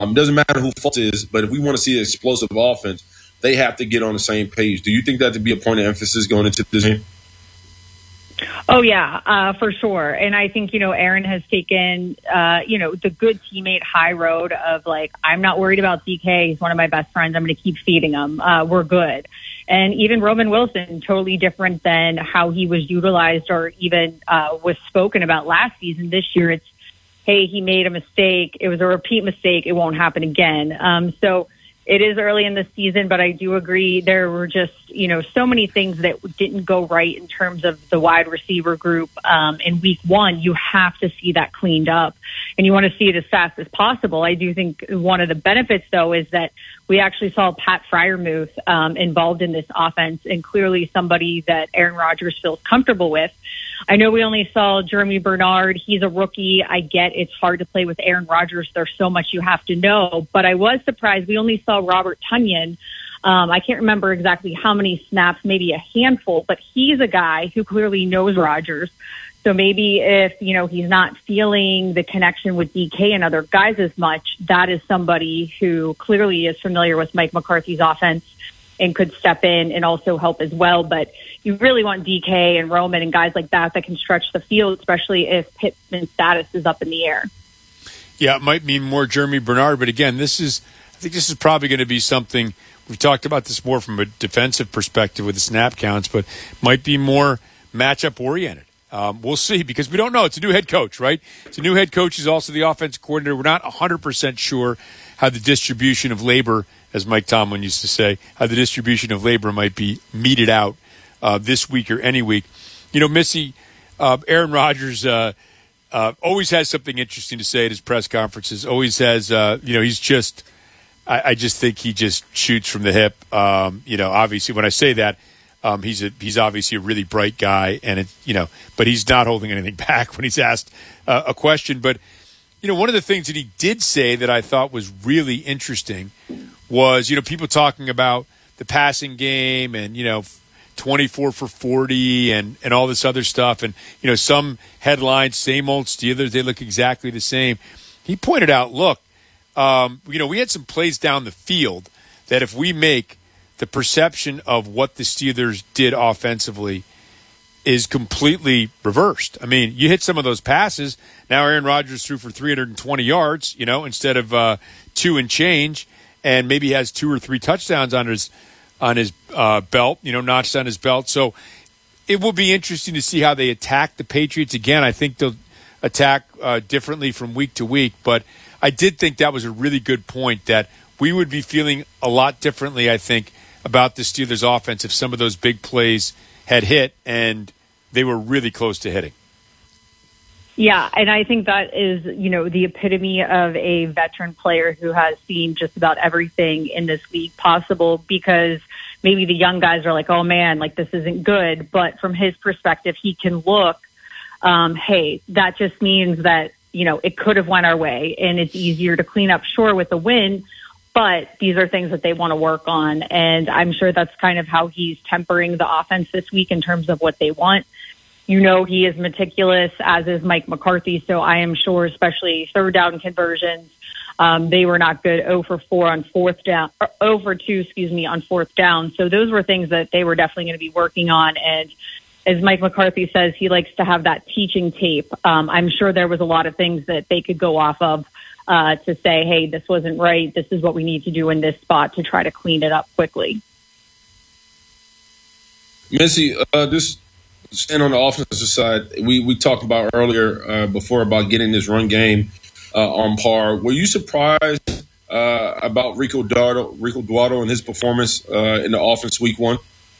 Doesn't matter who fault it is, but if we want to see an explosive offense, they have to get on the same page. Do you think that to be a point of emphasis going into this game? Oh, yeah, for sure. And I think, Aaron has taken, the good teammate high road of like, I'm not worried about DK. He's one of my best friends. I'm going to keep feeding him. We're good. And even Roman Wilson, totally different than how he was utilized or even was spoken about last season. This year, it's, hey, he made a mistake. It was a repeat mistake. It won't happen again. So it is early in the season, but I do agree there were just, so many things that didn't go right in terms of the wide receiver group in week one. You have to see that cleaned up, and you want to see it as fast as possible. I do think one of the benefits, though, is that we actually saw Pat Freiermuth involved in this offense, and clearly somebody that Aaron Rodgers feels comfortable with. I know we only saw Jeremy Bernard. He's a rookie. I get it's hard to play with Aaron Rodgers. There's so much you have to know. But I was surprised. We only saw Robert Tonyan. I can't remember exactly how many snaps, maybe a handful. But he's a guy who clearly knows Rodgers. So maybe if, he's not feeling the connection with DK and other guys as much, that is somebody who clearly is familiar with Mike McCarthy's offense and could step in and also help as well. But you really want DK and Roman and guys like that can stretch the field, especially if Pittman's status is up in the air. Yeah, it might mean more Jeremy Bernard, but again, I think this is probably going to be something, we've talked about this more from a defensive perspective with the snap counts, but might be more matchup oriented. We'll see, because we don't know. It's a new head coach, right? It's a new head coach. He's also the offensive coordinator. We're not 100% sure how the distribution of labor, as Mike Tomlin used to say, how the distribution of labor might be meted out this week or any week. Missy, Aaron Rodgers always has something interesting to say at his press conferences. Always has, he's just, I just think he just shoots from the hip. Obviously, when I say that, he's obviously a really bright guy, and but he's not holding anything back when he's asked a question. But one of the things that he did say that I thought was really interesting was, people talking about the passing game and, 24 for 40 and all this other stuff. And, some headlines, same old Steelers, they look exactly the same. He pointed out, look, we had some plays down the field that if we make the perception of what the Steelers did offensively is completely reversed. I mean, you hit some of those passes. Now Aaron Rodgers threw for 320 yards, instead of 2 and change, and maybe has 2 or 3 touchdowns on his belt, notched on his belt. So it will be interesting to see how they attack the Patriots. Again, I think they'll attack differently from week to week, but I did think that was a really good point, that we would be feeling a lot differently, I think, about the Steelers offense if some of those big plays had hit and they were really close to hitting. Yeah, and I think that is, the epitome of a veteran player who has seen just about everything in this league possible, because maybe the young guys are like, oh man, like this isn't good. But from his perspective, he can look, hey, that just means that, it could have went our way and it's easier to clean up, sure, with a win. But these are things that they want to work on. And I'm sure that's kind of how he's tempering the offense this week in terms of what they want. He is meticulous, as is Mike McCarthy. So I am sure, especially third down conversions, they were not good. 0 for 4 on fourth down, or 0 for 2, on fourth down. So those were things that they were definitely going to be working on. And as Mike McCarthy says, he likes to have that teaching tape. I'm sure there was a lot of things that they could go off of to say, hey, this wasn't right. This is what we need to do in this spot to try to clean it up quickly. Missy, just staying on the offensive side, we talked about earlier before about getting this run game on par. Were you surprised about Rico Dowdle and his performance in the offense week one?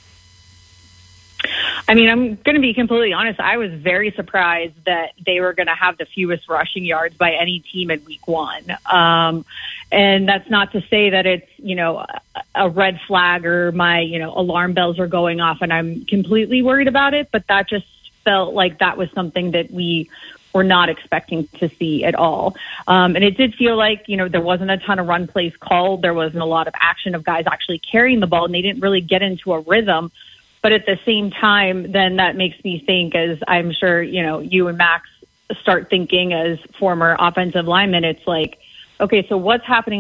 I mean, I'm going to be completely honest. I was very surprised that they were going to have the fewest rushing yards by any team in week one. And that's not to say that it's, a red flag or my, alarm bells are going off and I'm completely worried about it. But that just felt like that was something that we were not expecting to see at all. And it did feel like, there wasn't a ton of run plays called. There wasn't a lot of action of guys actually carrying the ball, and they didn't really get into a rhythm. But at the same time, then that makes me think, as I'm sure, you and Max start thinking as former offensive linemen, it's like, okay, so what's happening